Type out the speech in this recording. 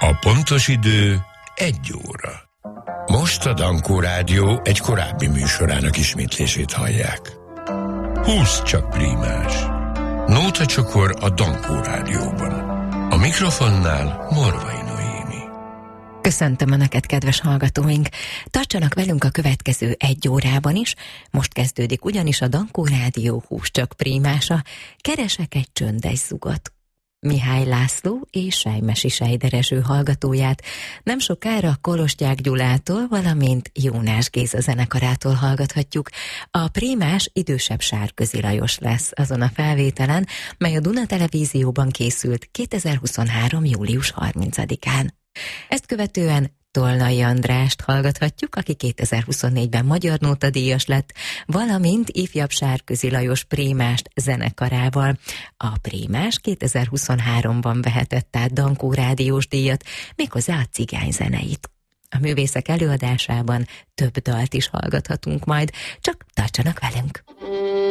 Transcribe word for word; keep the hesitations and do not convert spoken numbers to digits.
A pontos idő egy óra. Most a Dankó Rádió egy korábbi műsorának ismétlését hallják. Húsz csak prímás. Nóta csokor a Dankó Rádióban. A mikrofonnál Morvai Noémi. Köszöntöm Önöket, kedves hallgatóink! Tartsanak velünk a következő egy órában is. Most kezdődik ugyanis a Dankó Rádió húsz csak prímása. Keresek egy csöndes zugot. Mihály László és Sejmesi Sejderezső hallgatóját nem sokára Kolosgyák Gyulától, valamint Jónás Géza zenekarától hallgathatjuk. A prímás idősebb Sárközi Lajos lesz azon a felvételen, mely a Duna Televízióban készült kétezer-huszonhárom. július harmincadikán. Ezt követően Tolnai Andrást hallgathatjuk, aki kétezer-huszonnégyben Magyar Nótadíjas lett, valamint ifjabb Sárközi Lajos prímást zenekarával. A prímás kétezer-huszonháromban vehetett át Dankó Rádiós díjat, méghozzá a cigány zeneit. A művészek előadásában több dalt is hallgathatunk majd, csak tartsanak velünk!